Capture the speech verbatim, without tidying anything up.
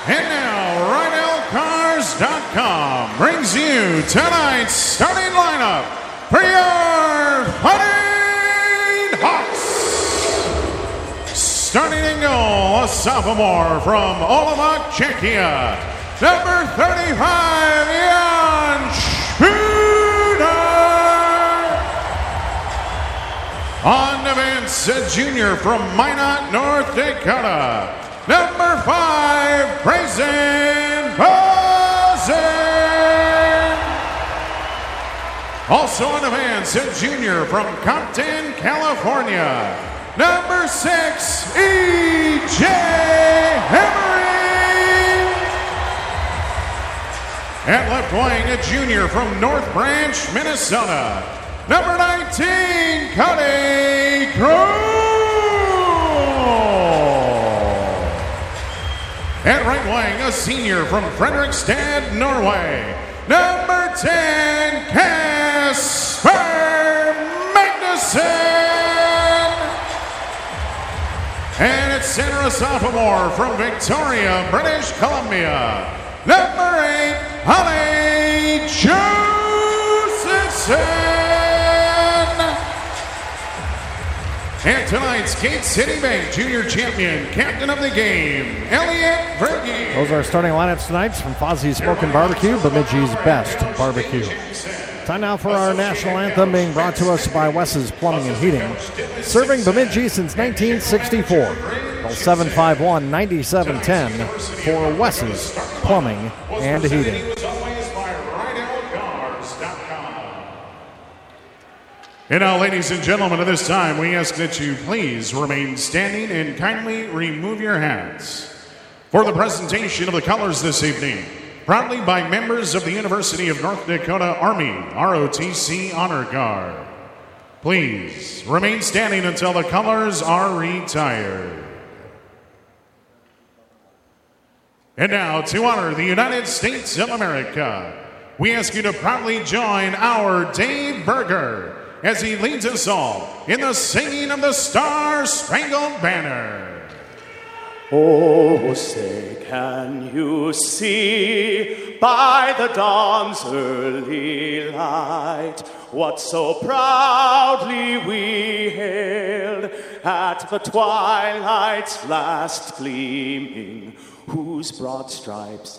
And now, Rydell Cars dot com brings you tonight's starting lineup for your Fighting Hawks. Starting in goal, a sophomore from Olomouc, Czechia, number thirty-five, Jan Schooner. On defense, a junior from Minot, North Dakota, number five, Grayson Bozen. Also on defense, a junior from Compton, California, number six, E J Emery. At left wing, a junior from North Branch, Minnesota, number nineteen, Cody Kroll. At right wing, a senior from Fredrikstad, Norway, number ten, Kasper Magnuson. And at center, a sophomore from Victoria, British Columbia, number eight, Holly Josephson. And tonight's Gate City Bank Junior Champion, captain of the game, Elliot Vergey. Those are our starting lineups tonight from Fozzie's Smokin' Barbecue, Bemidji's best barbecue. Time now for our national anthem, being brought to us by Wes's Plumbing and Heating, serving Bemidji since nineteen sixty-four. Call seven five one, nine seven one zero for Wes's Plumbing and Heating. And now, ladies and gentlemen, at this time, we ask that you please remain standing and kindly remove your hats for the presentation of the colors this evening, proudly by members of the University of North Dakota Army R O T C Honor Guard. Please remain standing until the colors are retired. And now, to honor the United States of America, we ask you to proudly join our Dave Berger as he leads us all in the singing of the Star-Spangled Banner. Oh, say, can you see by the dawn's early light what so proudly we hailed at the twilight's last gleaming, whose broad stripes